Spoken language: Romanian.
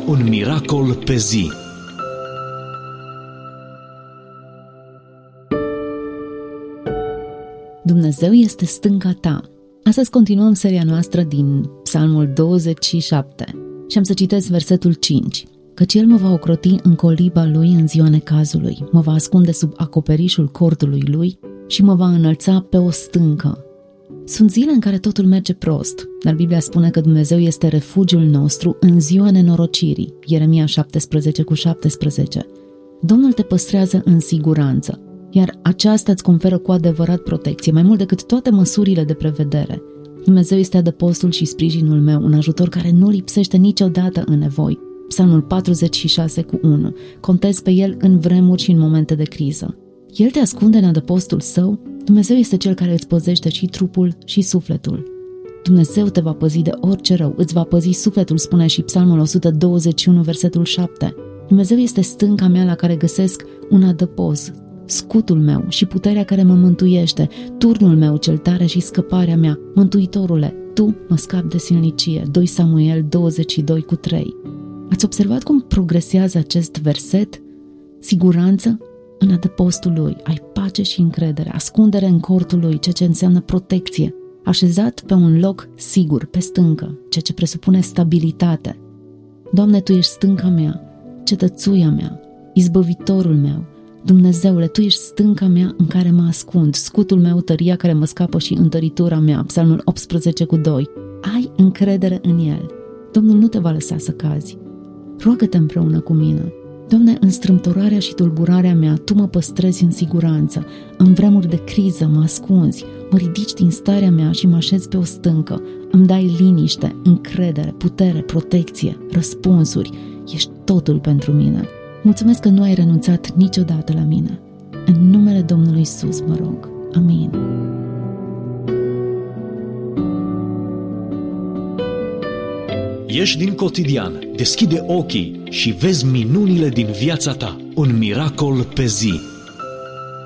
Un miracol pe zi. Dumnezeu este stânca ta. Astăzi continuăm seria noastră din Psalmul 27 și am să citesc versetul 5. Căci El mă va ocroti în coliba Lui în ziua necazului, mă va ascunde sub acoperișul cortului Lui și mă va înălța pe o stâncă. Sunt zile în care totul merge prost, dar Biblia spune că Dumnezeu este refugiul nostru în ziua nenorocirii. Ieremia 17:17. Domnul te păstrează în siguranță, iar aceasta îți conferă cu adevărat protecție, mai mult decât toate măsurile de prevedere. Dumnezeu este adăpostul și sprijinul meu, un ajutor care nu lipsește niciodată în nevoi. Psalmul 46:1. Contez pe El în vremuri și în momente de criză. El te ascunde în adăpostul Său. Dumnezeu este Cel care îți păzește și trupul și sufletul. Dumnezeu te va păzi de orice rău, îți va păzi sufletul, spune și Psalmul 121, versetul 7. Dumnezeu este stânca mea la care găsesc un adăpost, scutul meu și puterea care mă mântuiește, turnul meu cel tare și scăparea mea. Mântuitorule, Tu mă scapi de silnicie. 2 Samuel 22:3. Ați observat cum progresează acest verset? Siguranță în adăpostul Lui, ai pace și încredere, ascundere în cortul Lui, ceea ce înseamnă protecție, așezat pe un loc sigur, pe stâncă, ceea ce presupune stabilitate. Doamne, Tu ești stânca mea, cetățuia mea, izbăvitorul meu. Dumnezeule, Tu ești stânca mea în care mă ascund, scutul meu, tăria care mă scapă și întăritura mea. Psalmul 18:2. Ai încredere în El. Domnul nu te va lăsa să cazi. Roagă-te împreună cu mine. Doamne, în strâmtorarea și tulburarea mea, Tu mă păstrezi în siguranță. În vremuri de criză mă ascunzi, mă ridici din starea mea și mă așezi pe o stâncă. Îmi dai liniște, încredere, putere, protecție, răspunsuri. Ești totul pentru mine. Mulțumesc că nu ai renunțat niciodată la mine. În numele Domnului Iisus mă rog. Amin. Ieși din cotidian, deschide ochii și vezi minunile din viața ta. Un miracol pe zi.